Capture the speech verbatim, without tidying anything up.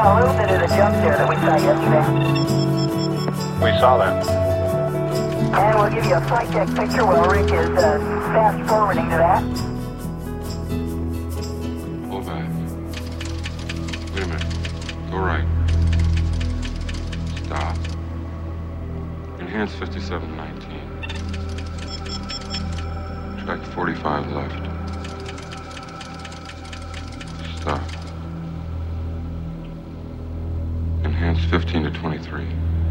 saw a little bit of the jump there that we saw yesterday. We saw that. And we'll give you a flight deck picture while Rick is uh, fast forwarding to that. Hold back. Wait a minute. Go right. Stop. Enhance fifty-seven nineteen. Track forty-five left. Stop. Enhance fifteen to twenty-three.